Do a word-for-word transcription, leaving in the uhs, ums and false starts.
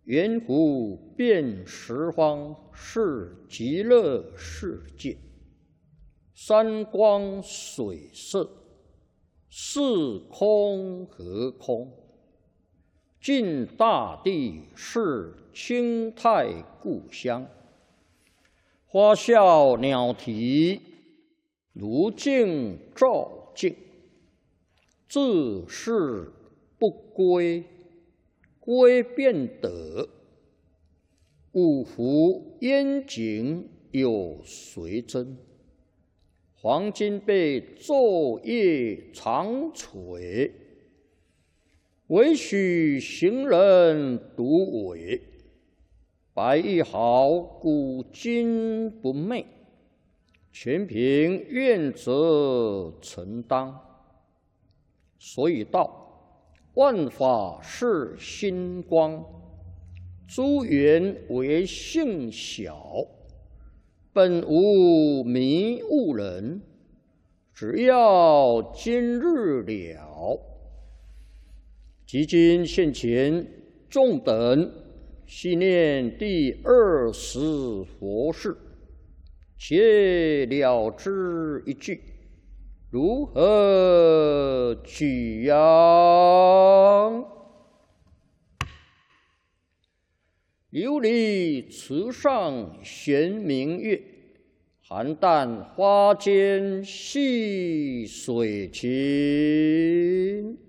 圆湖遍十方是极乐世界，山光水色，是空和空。尽大地是清泰故乡，花笑鸟啼，如镜照镜。自是不归，归便得。五湖烟景有谁真？黄金被昼夜长垂，唯许行人独伟。白玉毫古今不昧，全凭愿者承当。所以道，万法是心光，诸缘为性小，本无迷悟人，只要今日了。即今现前，众等细念第二十佛事，且了之一句，如何取样？琉璃池上悬明月，邯郸花间戏水琴。